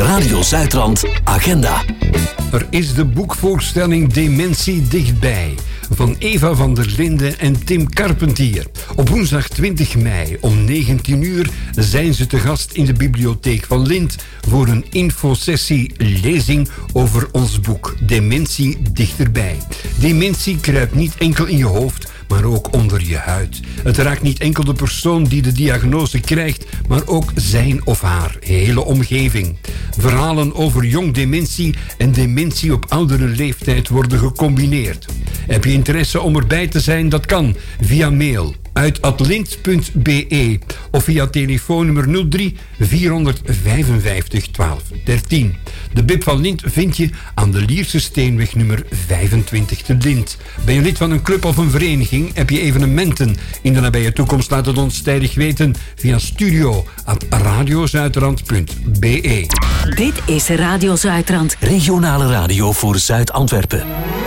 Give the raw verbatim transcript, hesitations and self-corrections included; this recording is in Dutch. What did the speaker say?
Radio Zuidrand Agenda. Er is de boekvoorstelling Dementie dichtbij van Eva van der Linden en Tim Carpentier. Op woensdag twintig mei om negentien uur zijn ze te gast in de bibliotheek van Lint voor een infosessie lezing over ons boek Dementie dichterbij. Dementie kruipt niet enkel in je hoofd, maar ook onder je huid. Het raakt niet enkel de persoon die de diagnose krijgt, maar ook zijn of haar hele omgeving. Verhalen over jong dementie en dementie op oudere leeftijd worden gecombineerd. Heb je interesse om erbij te zijn? Dat kan via mail uit atlint punt be of via telefoonnummer nul drie vierhonderdvijfenvijftig twaalf dertien. De Bib van Lint vind je aan de Lierse Steenweg nummer vijfentwintig te Lint. Ben je lid van een club of een vereniging? Heb je evenementen in de nabije toekomst? Laat het ons tijdig weten via studio at radiozuidrand punt be. Dit is Radio Zuidrand. Regionale radio voor Zuid-Antwerpen.